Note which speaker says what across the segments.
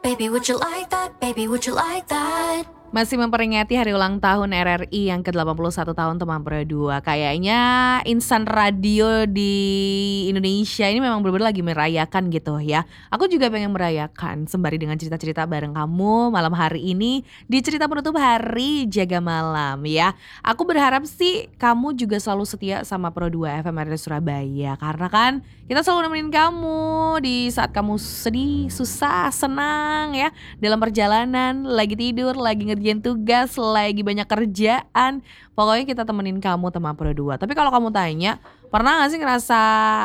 Speaker 1: Baby, would you like that? Baby, would you like that?
Speaker 2: Masih memperingati hari ulang tahun RRI yang ke-81 tahun teman Pro 2. Kayaknya insan radio di Indonesia ini memang benar-benar lagi merayakan gitu ya. Aku juga pengen merayakan sembari dengan cerita-cerita bareng kamu malam hari ini di cerita penutup hari Jaga Malam ya. Aku berharap sih kamu juga selalu setia sama Pro 2 FM RRI Surabaya. Karena kan kita selalu nemenin kamu di saat kamu sedih, susah, senang ya. Dalam perjalanan, lagi tidur, lagi ngerjain tugas, lagi banyak kerjaan. Pokoknya kita temenin kamu teman Pro 2. Tapi kalau kamu tanya, pernah gak sih ngerasa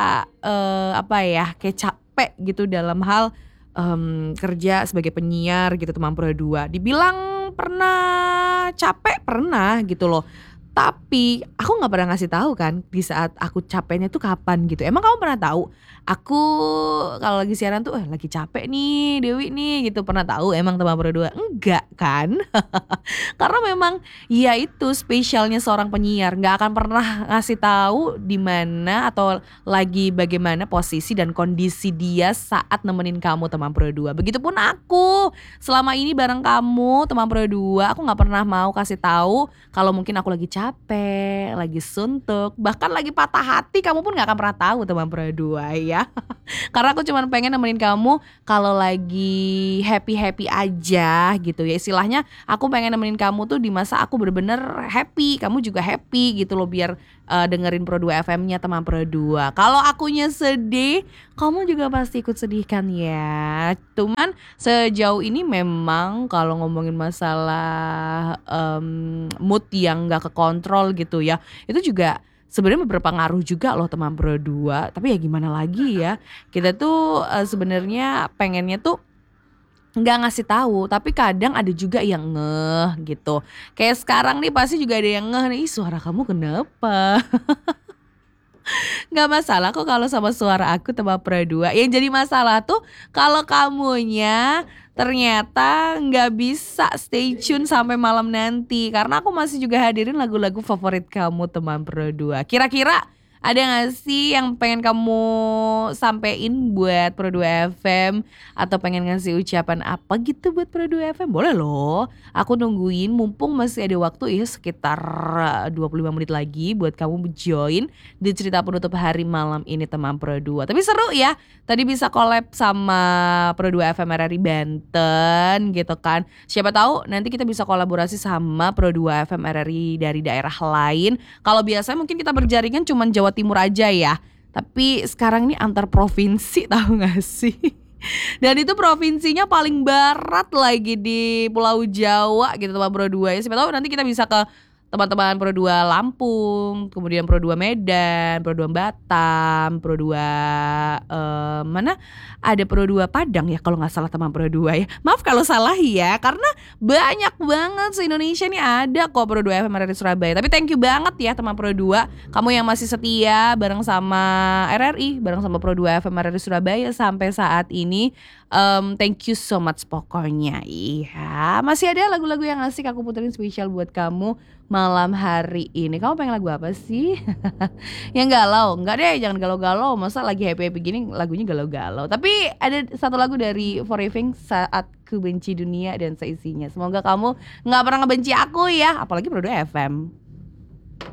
Speaker 2: kayak capek gitu dalam hal kerja sebagai penyiar gitu teman Pro 2? Dibilang pernah capek, pernah gitu loh. Tapi aku gak pernah ngasih tahu kan di saat aku capeknya tuh kapan gitu. Emang kamu pernah tahu aku kalau lagi siaran tuh lagi capek nih Dewi nih gitu, pernah tahu emang teman Pro 2? Enggak kan? Karena memang ya itu spesialnya seorang penyiar, nggak akan pernah ngasih tahu di mana atau lagi bagaimana posisi dan kondisi dia saat nemenin kamu teman Pro 2. Begitupun aku selama ini bareng kamu teman Pro 2, aku nggak pernah mau kasih tahu kalau mungkin aku lagi capek, lagi suntuk, bahkan lagi patah hati, kamu pun nggak akan pernah tahu teman Pro 2 ya. Karena aku cuma pengen nemenin kamu kalau lagi happy aja gitu ya. Istilahnya aku pengen nemenin kamu tuh di masa aku bener-bener happy, kamu juga happy gitu loh, biar dengerin Pro 2 FM-nya teman Pro 2. Kalau akunya sedih, kamu juga pasti ikut sedih kan ya. Cuman sejauh ini memang kalau ngomongin masalah mood yang gak kekontrol gitu ya, itu juga sebenarnya berpengaruh juga loh teman Pro 2. Tapi ya gimana lagi ya, kita tuh sebenarnya pengennya tuh nggak ngasih tahu, tapi kadang ada juga yang ngeh gitu. Kayak sekarang nih pasti juga ada yang ngeh nih, "Ih, suara kamu kenapa?" Nggak masalah kok kalau sama suara aku teman Pro 2. Yang jadi masalah tuh kalau kamunya ternyata nggak bisa stay tune sampai malam nanti, karena aku masih juga hadirin lagu-lagu favorit kamu teman Pro 2. Kira-kira ada gak sih yang pengen kamu sampein buat Pro 2 FM? Atau pengen ngasih ucapan apa gitu buat Pro 2 FM? Boleh loh, aku nungguin, mumpung masih ada waktu ya, sekitar 25 menit lagi buat kamu join di cerita penutup hari malam ini teman Pro 2. Tapi seru ya, tadi bisa collab sama Pro 2 FM RRI Banten gitu kan. Siapa tahu nanti kita bisa kolaborasi sama Pro 2 FM RRI dari daerah lain. Kalau biasanya mungkin kita berjaringan cuma Jawa Timur aja ya, tapi sekarang ini antar provinsi, tahu gak sih? Dan itu provinsinya paling barat lagi di Pulau Jawa gitu teman Pro 2 ya. Siapa tahu nanti kita bisa ke teman-teman Pro 2 Lampung, kemudian Pro 2 Medan, Pro 2 Batam, Pro 2 mana ada Pro 2 Padang ya kalau nggak salah teman Pro 2 ya. Maaf kalau salah ya, karena banyak banget se-Indonesia nih ada kok Pro 2 FM RRI Surabaya. Tapi thank you banget ya teman Pro 2, kamu yang masih setia bareng sama RRI, bareng sama Pro 2 FM RRI Surabaya sampai saat ini. Thank you so much pokoknya. Iya, masih ada lagu-lagu yang asik aku puterin spesial buat kamu malam hari ini. Kamu pengen lagu apa sih? Yang galau? Enggak deh, jangan galau-galau. Masa lagi happy-happy gini lagunya galau-galau. Tapi ada satu lagu dari Foriving, Saat Ku Benci Dunia dan Seisinya. Semoga kamu gak pernah ngebenci aku ya, apalagi Pro 2 FM.